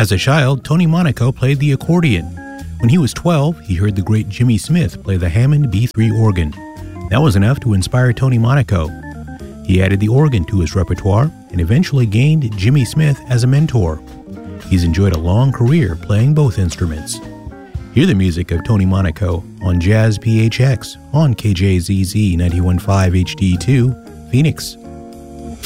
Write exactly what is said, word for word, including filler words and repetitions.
As a child, Tony Monaco played the accordion. When he was twelve, he heard the great Jimmy Smith play the Hammond B three organ. That was enough to inspire Tony Monaco. He added the organ to his repertoire and eventually gained Jimmy Smith as a mentor. He's enjoyed a long career playing both instruments. Hear the music of Tony Monaco on Jazz P H X on K J Z Z ninety-one point five H D two, Phoenix.